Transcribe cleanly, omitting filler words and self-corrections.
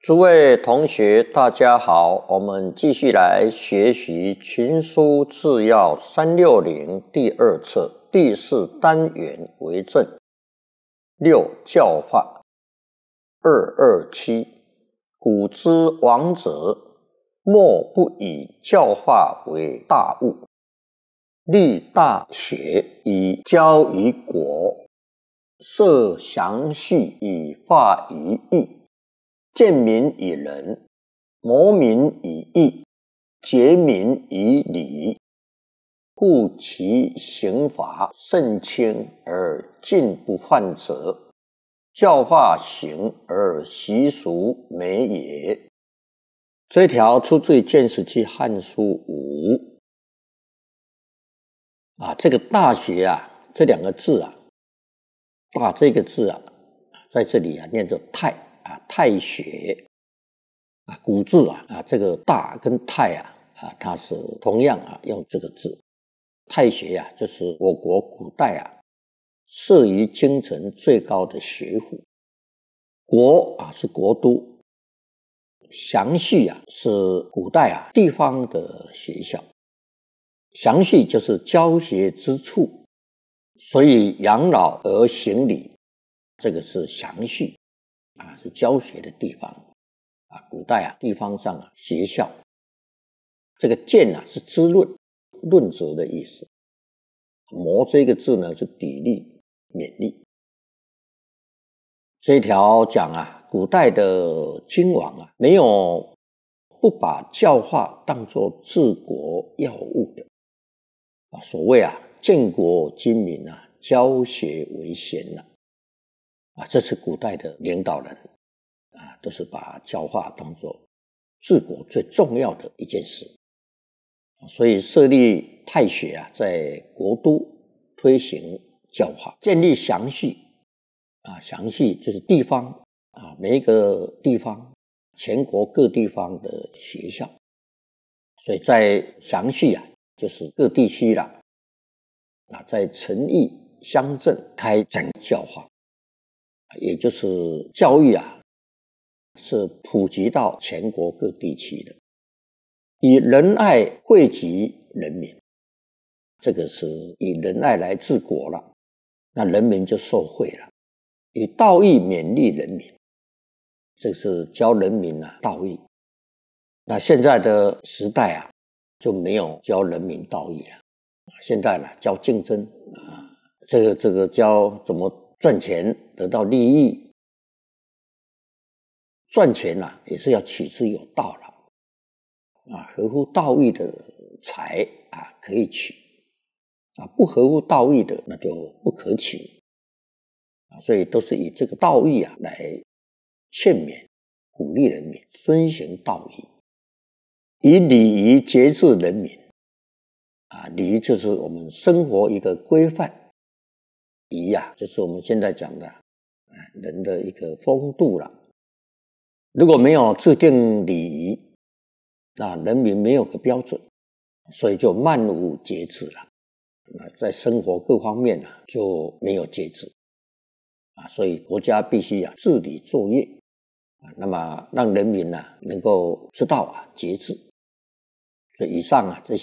诸位同学，大家好，我们继续来学习群书治要360第二册第4单元为正。6教化。227古之王者，莫不以教化为大务，立大学以教于国，设详序以发于义，见民以仁，磨民以义，结民以礼，故其刑罚甚轻而尽不犯责，教化行而习俗美也。这条出自于《见识记》汉书5。这个大学这两个字大这个字在这里念作太太学古字这个大跟太它是同样用这个字。太学就是我国古代设于京城最高的学府。国是国都，详序是古代地方的学校。详序就是教学之处，所以养老而行礼，这个是详序是教学的地方古代地方上学校。这个见是知论，论责的意思。磨这个字呢是砥砺勉励。这条讲古代的君王没有不把教化当作治国要务的所谓建国君民教学为先这是古代的领导人都是把教化当作治国最重要的一件事。所以设立太学在国都推行教化，建立详序详序就是地方每一个地方，全国各地方的学校。所以在详序就是各地区在城邑乡镇开展教化，也就是教育是普及到全国各地区的。以仁爱惠及人民，这个是以仁爱来治国了，那人民就受惠了。以道义勉励人民，这是教人民道义。那现在的时代就没有教人民道义了，现在教竞争这个教怎么赚钱得到利益。赚钱也是要取之有道了合乎道义的财可以取不合乎道义的那就不可取所以都是以这个道义来劝勉鼓励人民遵行道义，以礼仪节制人民礼仪就是我们生活一个规范，仪就是我们现在讲的人的一个风度了。如果没有制定礼仪，那人民没有个标准，所以就漫无节制了在生活各方面就没有节制所以国家必须治理作业那么让人民能够知道节制。所以以上这些